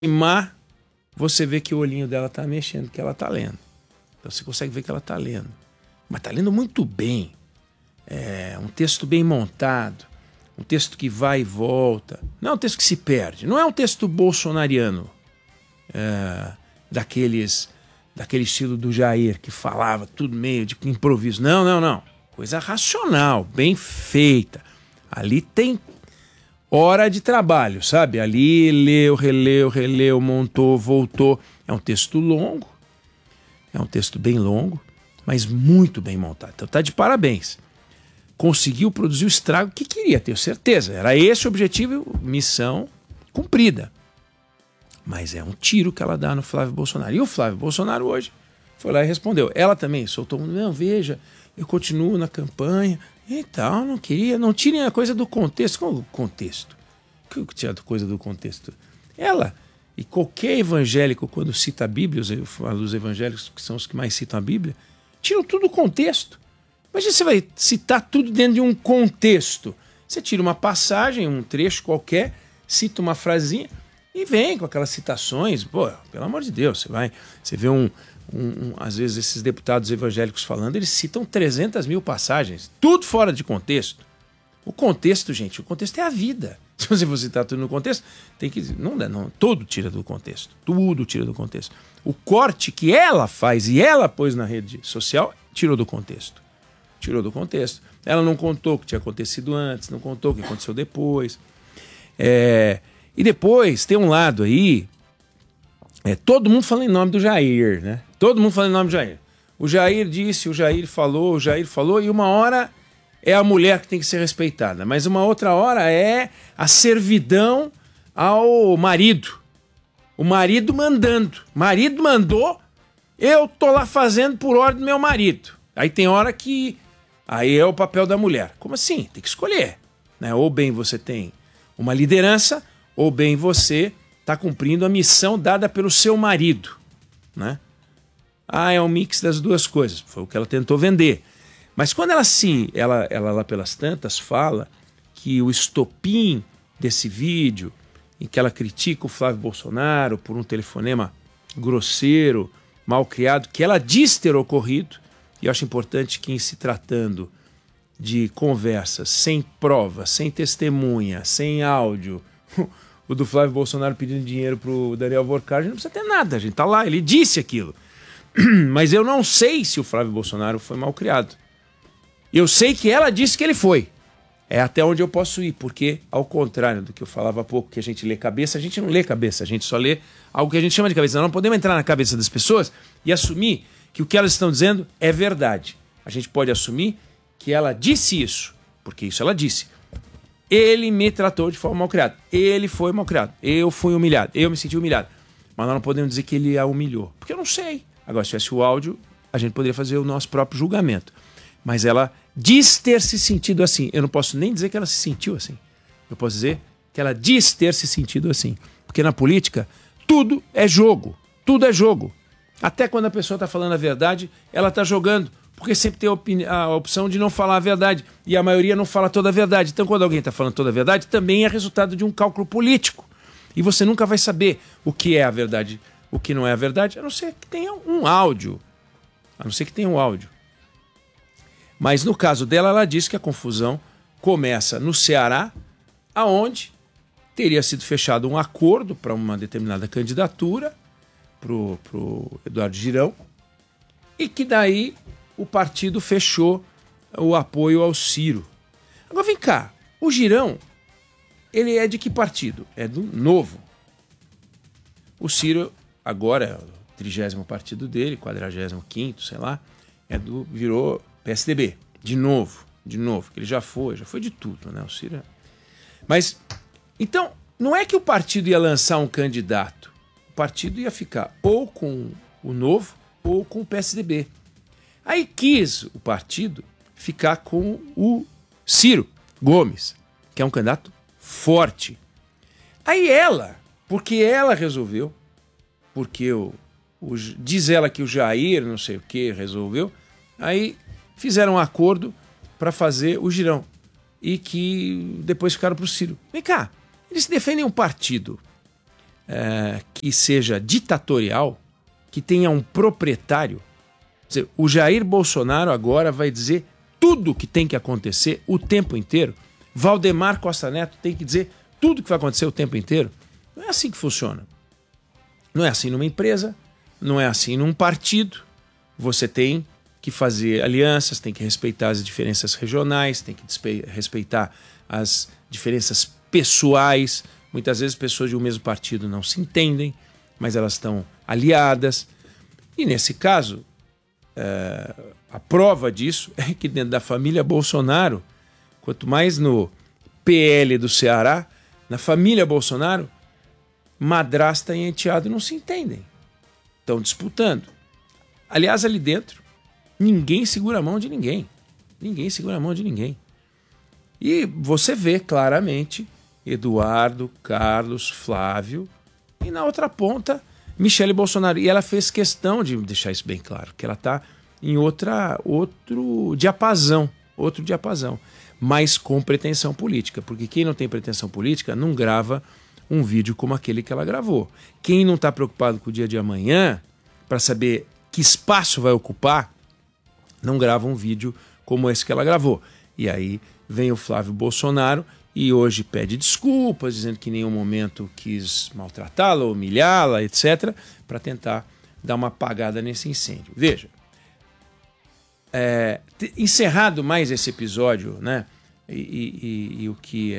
aproximar, você vê que o olhinho dela tá mexendo, que ela tá lendo. Então você consegue ver que ela tá lendo. Mas tá lendo muito bem. É um texto bem montado, um texto que vai e volta. Não é um texto que se perde. Não é um texto bolsonariano, daquele estilo do Jair, que falava tudo meio de improviso. Não. Coisa racional, bem feita. Ali tem hora de trabalho, sabe? Ali leu, releu, montou, voltou. É um texto longo, é um texto bem longo, mas muito bem montado. Então tá de parabéns. Conseguiu produzir o estrago que queria, tenho certeza. Era esse o objetivo, missão cumprida. Mas é um tiro que ela dá no Flávio Bolsonaro. E o Flávio Bolsonaro hoje foi lá e respondeu. Ela também soltou, não, veja, eu continuo na campanha e tal, não queria, não tirem a coisa do contexto. Qual o contexto? O que tira a coisa do contexto? Ela e qualquer evangélico, quando cita a Bíblia, os evangélicos que são os que mais citam a Bíblia, tiram tudo do contexto. Imagina, você vai citar tudo dentro de um contexto. Você tira uma passagem, um trecho qualquer, cita uma frasinha e vem com aquelas citações. Pô, pelo amor de Deus, você vê às vezes esses deputados evangélicos falando, eles citam 300 mil passagens, tudo fora de contexto. O contexto, gente, o contexto é a vida. Se você for citar tudo no contexto, tem que... Não, tudo tira do contexto. Tudo tira do contexto. O corte que ela faz e ela pôs na rede social, tirou do contexto. Tirou do contexto. Ela não contou o que tinha acontecido antes, não contou o que aconteceu depois. E depois tem um lado aí, todo mundo fala em nome do Jair, né? Todo mundo fala em nome do Jair. O Jair disse, o Jair falou, e uma hora é a mulher que tem que ser respeitada, mas uma outra hora é a servidão ao marido. O marido mandando. O marido mandou, eu tô lá fazendo por ordem do meu marido. Aí tem hora que... Aí é o papel da mulher. Como assim? Tem que escolher, né? Ou bem você tem uma liderança, ou bem você está cumprindo a missão dada pelo seu marido, né? É um mix das duas coisas. Foi o que ela tentou vender. Mas quando ela lá pelas tantas fala que o estopim desse vídeo, em que ela critica o Flávio Bolsonaro por um telefonema grosseiro, mal criado, que ela diz ter ocorrido, e eu acho importante que, em se tratando de conversas sem prova, sem testemunha, sem áudio, o do Flávio Bolsonaro pedindo dinheiro pro Daniel Vorcar, não precisa ter nada, a gente tá lá, ele disse aquilo. Mas eu não sei se o Flávio Bolsonaro foi mal criado. Eu sei que ela disse que ele foi. É até onde eu posso ir, porque, ao contrário do que eu falava há pouco, que a gente lê cabeça, a gente não lê cabeça, a gente só lê algo que a gente chama de cabeça. Nós não podemos entrar na cabeça das pessoas e assumir que o que elas estão dizendo é verdade. A gente pode assumir que ela disse isso, porque isso ela disse. Ele me tratou de forma mal criada. Ele foi mal criado. Eu fui humilhado. Eu me senti humilhado. Mas nós não podemos dizer que ele a humilhou, porque eu não sei. Agora, se tivesse o áudio, a gente poderia fazer o nosso próprio julgamento. Mas ela diz ter se sentido assim. Eu não posso nem dizer que ela se sentiu assim. Eu posso dizer que ela diz ter se sentido assim. Porque na política, tudo é jogo. Tudo é jogo. Até quando a pessoa está falando a verdade, ela está jogando. Porque sempre tem a opção de não falar a verdade. E a maioria não fala toda a verdade. Então, quando alguém está falando toda a verdade, também é resultado de um cálculo político. E você nunca vai saber o que é a verdade, o que não é a verdade, a não ser que tenha um áudio. Mas no caso dela, ela disse que a confusão começa no Ceará, aonde teria sido fechado um acordo para uma determinada candidatura, pro Eduardo Girão, e que daí o partido fechou o apoio ao Ciro. Agora vem cá, o Girão, ele é de que partido? É do Novo. O Ciro agora é o 30º partido dele, 45º, sei lá, virou PSDB, de novo, que ele já foi de tudo, né, o Ciro. Mas, então, não é que o partido ia lançar um candidato, o partido ia ficar ou com o Novo ou com o PSDB. Aí quis o partido ficar com o Ciro Gomes, que é um candidato forte. Aí ela, porque ela resolveu, porque diz ela que o Jair, não sei o que, resolveu, aí fizeram um acordo para fazer o Girão e que depois ficaram para o Ciro. Vem cá, eles defendem um partido que seja ditatorial, que tenha um proprietário. Quer dizer, o Jair Bolsonaro agora vai dizer tudo que tem que acontecer o tempo inteiro. Valdemar Costa Neto tem que dizer tudo que vai acontecer o tempo inteiro. Não é assim que funciona. Não é assim numa empresa, não é assim num partido. Você tem que fazer alianças, tem que respeitar as diferenças regionais, tem que respeitar as diferenças pessoais. Muitas vezes pessoas de um mesmo partido não se entendem, mas elas estão aliadas. E nesse caso, a prova disso é que dentro da família Bolsonaro, quanto mais no PL do Ceará, na família Bolsonaro, madrasta e enteado não se entendem. Estão disputando. Aliás, ali dentro, ninguém segura a mão de ninguém. Ninguém segura a mão de ninguém. E você vê claramente Eduardo, Carlos, Flávio e na outra ponta, Michele Bolsonaro. E ela fez questão de deixar isso bem claro, que ela está em outro diapasão, mas com pretensão política. Porque quem não tem pretensão política não grava um vídeo como aquele que ela gravou. Quem não está preocupado com o dia de amanhã, para saber que espaço vai ocupar, não grava um vídeo como esse que ela gravou. E aí vem o Flávio Bolsonaro e hoje pede desculpas, dizendo que em nenhum momento quis maltratá-la, humilhá-la, etc., para tentar dar uma apagada nesse incêndio. Veja, encerrado mais esse episódio, né? E o que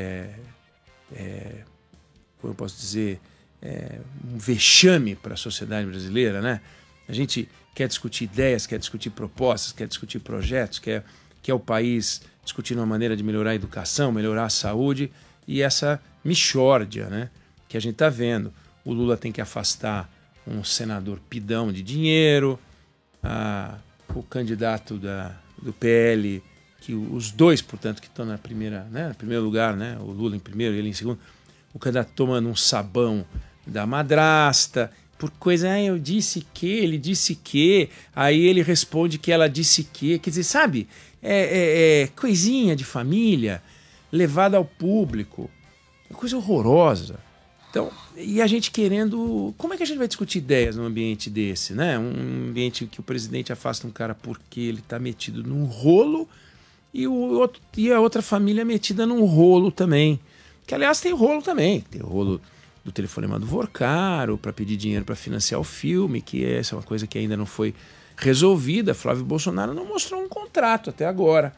como eu posso dizer, um vexame para a sociedade brasileira, né? A gente quer discutir ideias, quer discutir propostas, quer discutir projetos, quer o país discutir uma maneira de melhorar a educação, melhorar a saúde, e essa mixórdia, né, que a gente está vendo. O Lula tem que afastar um senador pidão de dinheiro, o candidato do PL, que os dois, portanto, que estão no primeiro lugar, né, o Lula em primeiro e ele em segundo, o candidato tomando um sabão da madrasta, por coisa, eu disse que, ele disse que, aí ele responde que ela disse que, quer dizer, sabe, coisinha de família levada ao público, coisa horrorosa. Então, e a gente querendo, como é que a gente vai discutir ideias num ambiente desse, né? Um ambiente que o presidente afasta um cara porque ele está metido num rolo e a outra família metida num rolo também. Que, aliás, tem rolo também. Tem o rolo do telefonema do Vorcaro para pedir dinheiro para financiar o filme, que essa é uma coisa que ainda não foi resolvida. Flávio Bolsonaro não mostrou um contrato até agora.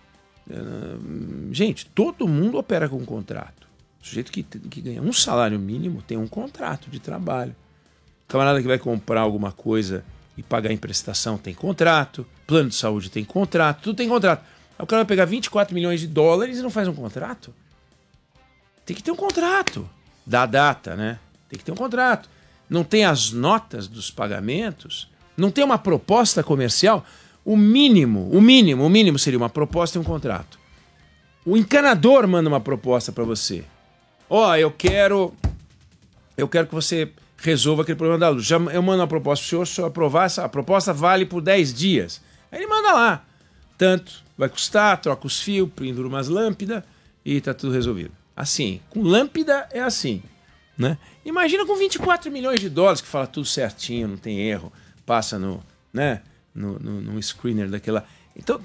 Gente, todo mundo opera com contrato. O sujeito que ganha um salário mínimo tem um contrato de trabalho. O camarada que vai comprar alguma coisa e pagar em prestação tem contrato. Plano de saúde tem contrato. Tudo tem contrato. Aí o cara vai pegar 24 milhões de dólares e não faz um contrato? Tem que ter um contrato. Da data, né? Tem que ter um contrato. Não tem as notas dos pagamentos. Não tem uma proposta comercial. O mínimo seria uma proposta e um contrato. O encanador manda uma proposta para você. Eu quero que você resolva aquele problema da luz. Eu mando uma proposta para o senhor aprovar. Essa proposta vale por 10 dias. Aí ele manda lá. Tanto vai custar, troca os fios, pendura umas lâmpadas e está tudo resolvido. Assim, com lâmpada é assim, né? Imagina com 24 milhões de dólares, que fala tudo certinho, não tem erro, passa no screener daquela... Então,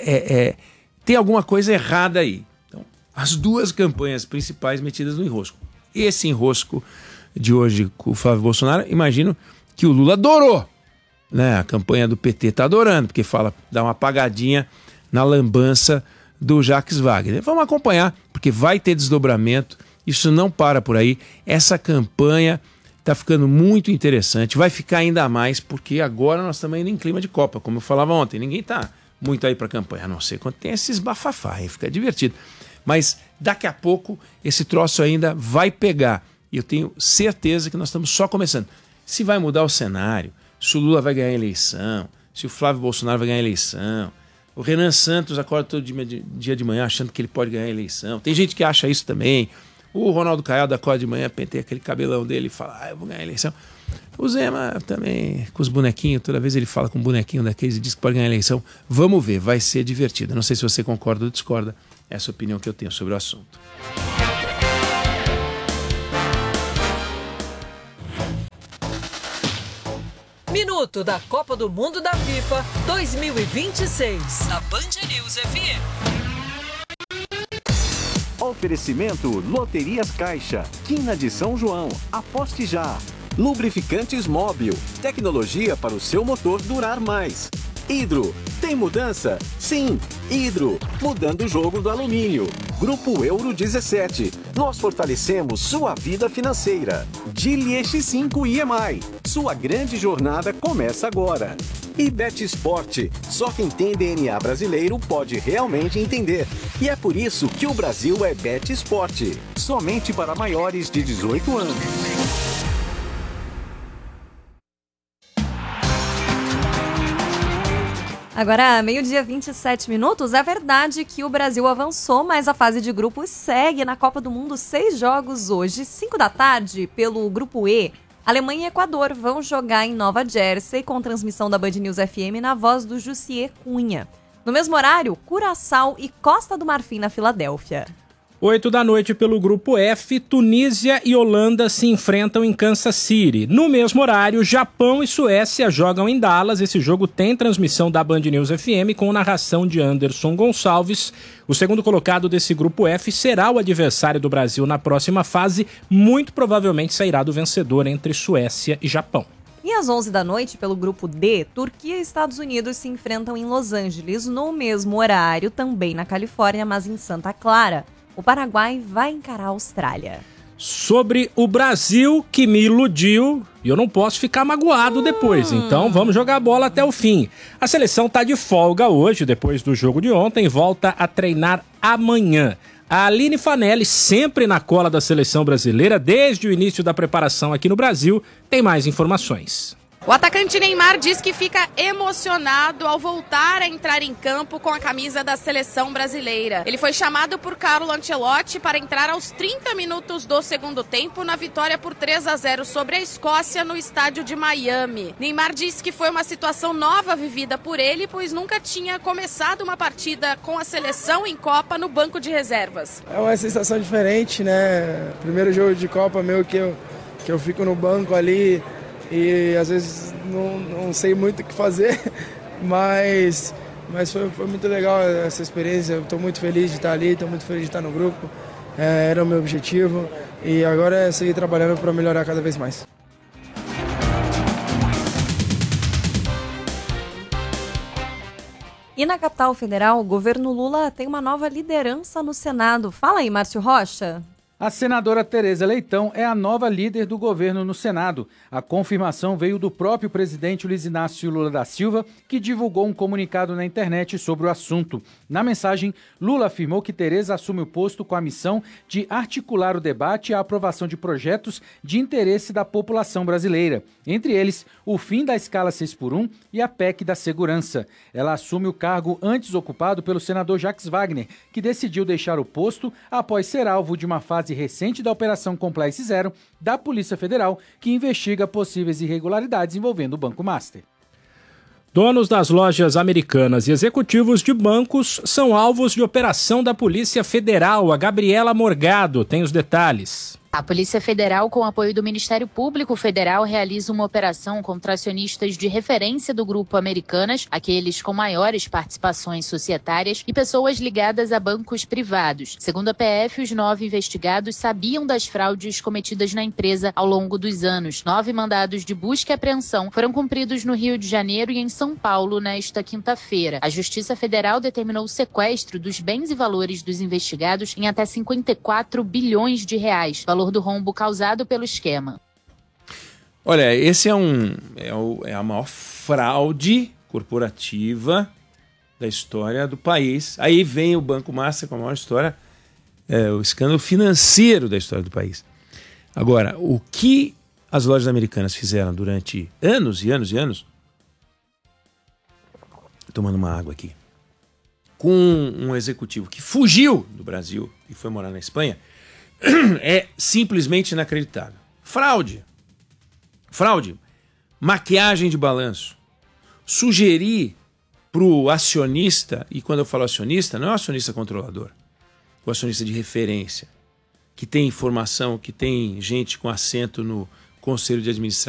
tem alguma coisa errada aí. Então, as duas campanhas principais metidas no enrosco. Esse enrosco de hoje com o Flávio Bolsonaro, imagino que o Lula adorou, né? A campanha do PT está adorando, porque dá uma apagadinha na lambança do Jacques Wagner. Vamos acompanhar, porque vai ter desdobramento, isso não para por aí. Essa campanha está ficando muito interessante, vai ficar ainda mais, porque agora nós estamos indo em clima de Copa, como eu falava ontem, ninguém está muito aí para a campanha, a não ser quando tem esses bafafá, aí fica divertido. Mas daqui a pouco esse troço ainda vai pegar, e eu tenho certeza que nós estamos só começando. Se vai mudar o cenário, se o Lula vai ganhar a eleição, se o Flávio Bolsonaro vai ganhar a eleição, o Renan Santos acorda todo dia de manhã achando que ele pode ganhar a eleição. Tem gente que acha isso também. O Ronaldo Caiado acorda de manhã, penteia aquele cabelão dele e fala, eu vou ganhar a eleição. O Zema também, com os bonequinhos, toda vez ele fala com um bonequinho daqueles e diz que pode ganhar a eleição. Vamos ver, vai ser divertido. Não sei se você concorda ou discorda. Essa é a opinião que eu tenho sobre o assunto. Minuto da Copa do Mundo da FIFA 2026. Na Band News FM. Oferecimento Loterias Caixa, Quina de São João, aposte já. Lubrificantes Móbil, tecnologia para o seu motor durar mais. Hidro, tem mudança? Sim, Hidro, mudando o jogo do alumínio. Grupo Euro 17, nós fortalecemos sua vida financeira. Gili X5 EMI, sua grande jornada começa agora. E Bet Sport, só quem tem DNA brasileiro pode realmente entender. E é por isso que o Brasil é Bet Sport, somente para maiores de 18 anos. Agora, meio-dia 27 minutos, é verdade que o Brasil avançou, mas a fase de grupos segue na Copa do Mundo. 6 jogos hoje, 5 da tarde, pelo Grupo E. Alemanha e Equador vão jogar em Nova Jersey, com transmissão da Band News FM na voz do Jussier Cunha. No mesmo horário, Curaçao e Costa do Marfim na Filadélfia. 8 da noite pelo Grupo F, Tunísia e Holanda se enfrentam em Kansas City. No mesmo horário, Japão e Suécia jogam em Dallas. Esse jogo tem transmissão da Band News FM com narração de Anderson Gonçalves. O segundo colocado desse Grupo F será o adversário do Brasil na próxima fase. Muito provavelmente sairá do vencedor entre Suécia e Japão. E às 11 da noite, pelo Grupo D, Turquia e Estados Unidos se enfrentam em Los Angeles. No mesmo horário, também na Califórnia, mas em Santa Clara. O Paraguai vai encarar a Austrália. Sobre o Brasil, que me iludiu, e eu não posso ficar magoado depois, então vamos jogar a bola até o fim. A seleção está de folga hoje, depois do jogo de ontem, e volta a treinar amanhã. A Aline Fanelli, sempre na cola da seleção brasileira, desde o início da preparação aqui no Brasil, tem mais informações. O atacante Neymar diz que fica emocionado ao voltar a entrar em campo com a camisa da seleção brasileira. Ele foi chamado por Carlo Ancelotti para entrar aos 30 minutos do segundo tempo na vitória por 3-0 sobre a Escócia no estádio de Miami. Neymar diz que foi uma situação nova vivida por ele, pois nunca tinha começado uma partida com a seleção em Copa no banco de reservas. É uma sensação diferente, né? Primeiro jogo de Copa meu que eu fico no banco ali e às vezes não sei muito o que fazer, mas foi muito legal essa experiência. Eu estou muito feliz de estar ali, estou muito feliz de estar no grupo, era o meu objetivo e agora é seguir trabalhando para melhorar cada vez mais. E na capital federal, o governo Lula tem uma nova liderança no Senado. Fala aí, Márcio Rocha. A senadora Tereza Leitão é a nova líder do governo no Senado. A confirmação veio do próprio presidente Luiz Inácio Lula da Silva, que divulgou um comunicado na internet sobre o assunto. Na mensagem, Lula afirmou que Tereza assume o posto com a missão de articular o debate e a aprovação de projetos de interesse da população brasileira. Entre eles, o fim da escala 6x1 e a PEC da segurança. Ela assume o cargo antes ocupado pelo senador Jacques Wagner, que decidiu deixar o posto após ser alvo de uma fase recente da Operação Compliance Zero da Polícia Federal, que investiga possíveis irregularidades envolvendo o Banco Master. Donos das lojas Americanas e executivos de bancos são alvos de operação da Polícia Federal. A Gabriela Morgado tem os detalhes. A Polícia Federal, com apoio do Ministério Público Federal, realiza uma operação contra acionistas de referência do Grupo Americanas, aqueles com maiores participações societárias e pessoas ligadas a bancos privados. Segundo a PF, os 9 investigados sabiam das fraudes cometidas na empresa ao longo dos anos. 9 mandados de busca e apreensão foram cumpridos no Rio de Janeiro e em São Paulo nesta quinta-feira. A Justiça Federal determinou o sequestro dos bens e valores dos investigados em até 54 bilhões de reais, valor do rombo causado pelo esquema. Olha, esse é a maior fraude corporativa da história do país. Aí vem o Banco Master com a maior história, o escândalo financeiro da história do país. Agora, o que as lojas americanas fizeram durante anos e anos e anos, tomando uma água aqui, com um executivo que fugiu do Brasil e foi morar na Espanha, é simplesmente inacreditável. Fraude, maquiagem de balanço, sugerir para o acionista, e quando eu falo acionista, não é o acionista controlador, o acionista de referência, que tem informação, que tem gente com assento no conselho de administração,